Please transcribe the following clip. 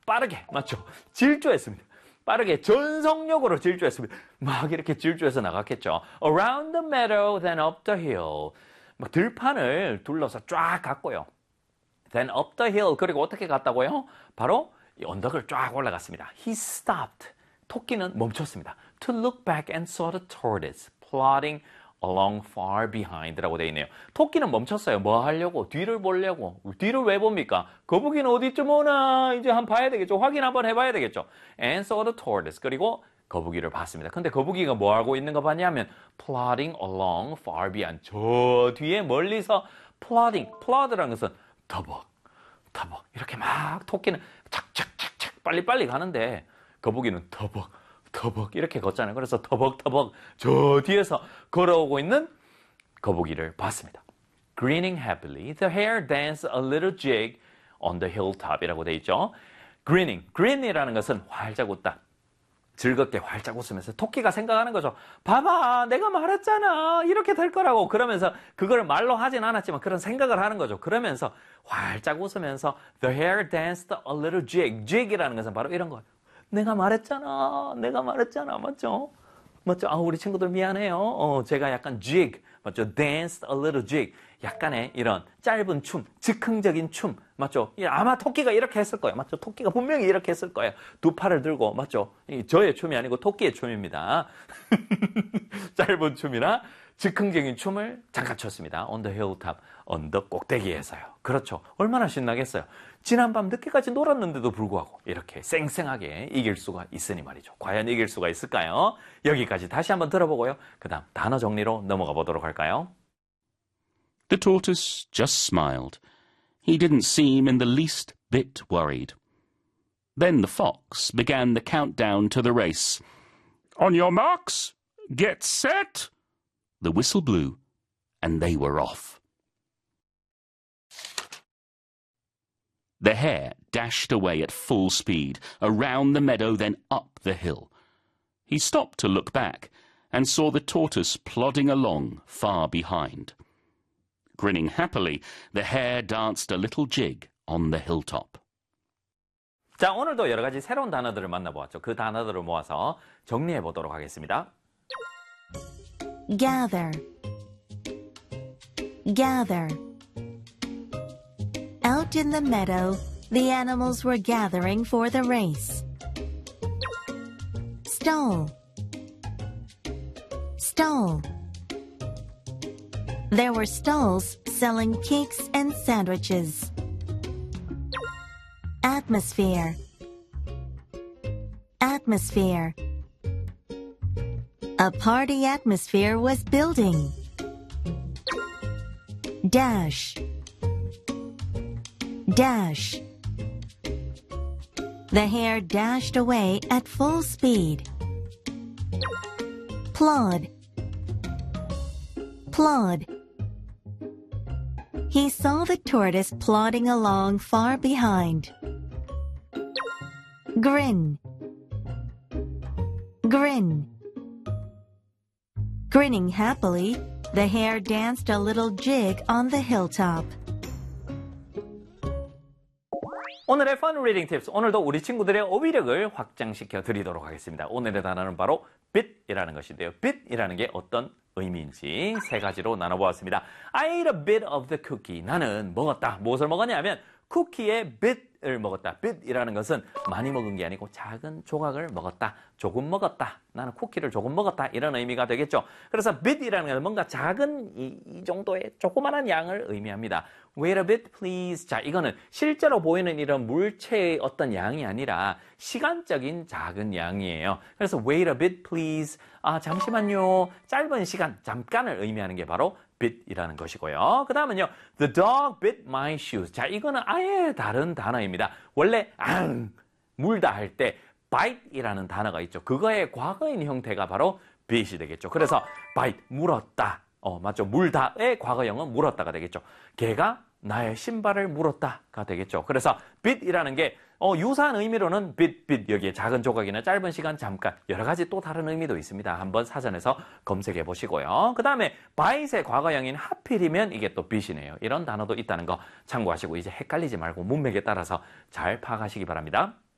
빠르게, 맞죠? 질주했습니다. 빠르게 전속력으로 질주했습니다. 막 이렇게 질주해서 나갔겠죠. Around the meadow, then up the hill. 막 들판을 둘러서 쫙 갔고요. Then up the hill. 그리고 어떻게 갔다고요? 바로 이 언덕을 쫙 올라갔습니다. He stopped. 토끼는 멈췄습니다. To look back and saw the tortoise plodding along far behind라고 되어 있네요. 토끼는 멈췄어요. 뭐 하려고? 뒤를 보려고. 뒤를 왜 봅니까? 거북이는 어디쯤 오나 이제 한번 봐야 되겠죠. 확인 한번 해봐야 되겠죠. And saw the tortoise. 그리고 거북이를 봤습니다. 근데 거북이가 뭐 하고 있는 거 봤냐면 plodding along far behind. 저 뒤에 멀리서 plodding. plodd라는 것은 터벅 터벅 이렇게 막 토끼는 착착착착 빨리빨리 가는데 거북이는 터벅 터벅 이렇게 걷잖아요. 그래서 터벅터벅 저 뒤에서 걸어오고 있는 거북이를 봤습니다. Grinning happily, the hare danced a little jig on the hilltop이라고 되어 있죠. Grin이라는 것은 활짝 웃다. 즐겁게 활짝 웃으면서 토끼가 생각하는 거죠. 봐봐, 내가 말했잖아. 이렇게 될 거라고. 그러면서 그걸 말로 하진 않았지만 그런 생각을 하는 거죠. 그러면서 활짝 웃으면서 the hare danced a little jig. jig이라는 것은 바로 이런 거예요. 내가 말했잖아. 맞죠? 맞죠? 우리 친구들 미안해요. 제가 약간 jig, 맞죠? danced a little jig. 약간의 이런 짧은 춤, 즉흥적인 춤, 맞죠? 아마 토끼가 이렇게 했을 거예요. 맞죠? 토끼가 분명히 이렇게 했을 거예요. 두 팔을 들고, 맞죠? 저의 춤이 아니고 토끼의 춤입니다. 짧은 춤이나 즉흥적인 춤을 잠깐 췄습니다. On the hilltop, 언덕 꼭대기에서요. 그렇죠. 얼마나 신나겠어요. 지난밤 늦게까지 놀았는데도 불구하고 이렇게 쌩쌩하게 이길 수가 있으니 말이죠. 과연 이길 수가 있을까요? 여기까지 다시 한번 들어보고요. 그 다음 단어 정리로 넘어가 보도록 할까요? The tortoise just smiled. He didn't seem in the least bit worried. Then the fox began the countdown to the race. On your marks, get set! The whistle blew, and they were off. The hare dashed away at full speed, around the meadow, then up the hill. He stopped to look back, and saw the tortoise plodding along far behind. Grinning happily, the hare danced a little jig on the hilltop. 자, 오늘도 여러 가지 새로운 단어들을 만나보았죠. 그 단어들을 모아서 정리해 보도록 하겠습니다. Gather. Gather. Out in the meadow, the animals were gathering for the race. Stall. Stall. There were stalls selling cakes and sandwiches. Atmosphere. Atmosphere. A party atmosphere was building. Dash. Dash. The hare dashed away at full speed. Plod. Plod. He saw the tortoise plodding along far behind. Grin. Grin. Grinning happily, the hare danced a little jig on the hilltop. 오늘의 Fun Reading Tips. 오늘도 우리 친구들의 어휘력을 확장시켜 드리도록 하겠습니다. 오늘의 단어는 바로 bit이라는 것인데요. bit이라는 게 어떤 의미인지 세 가지로 나눠보았습니다. I ate a bit of the cookie. 나는 먹었다. 무엇을 먹었냐면 쿠키의 bit을 먹었다. bit이라는 것은 많이 먹은 게 아니고 작은 조각을 먹었다. 조금 먹었다. 나는 쿠키를 조금 먹었다. 이런 의미가 되겠죠. 그래서 bit이라는 것은 뭔가 작은 이 정도의 조그만한 양을 의미합니다. Wait a bit, please. 자, 이거는 실제로 보이는 이런 물체의 어떤 양이 아니라 시간적인 작은 양이에요. 그래서 wait a bit, please. 잠시만요. 짧은 시간, 잠깐을 의미하는 게 바로 bit이라는 것이고요. 그 다음은요. The dog bit my shoes. 자, 이거는 아예 다른 단어입니다. 원래 물다 할 때 bite이라는 단어가 있죠. 그거의 과거인 형태가 바로 bit이 되겠죠. 그래서 bite, 물었다. 맞죠. 물다의 과거형은 물었다가 되겠죠. 걔가 나의 신발을 물었다가 되겠죠. 그래서 bit이라는 게 유사한 의미로는 bit 여기에 작은 조각이나 짧은 시간 잠깐 여러 가지 또 다른 의미도 있습니다. 한번 사전에서 검색해 보시고요. 그 다음에 bite의 과거형인 하필이면 이게 또 bit이네요. 이런 단어도 있다는 거 참고하시고 이제 헷갈리지 말고 문맥에 따라서 잘 파악하시기 바랍니다.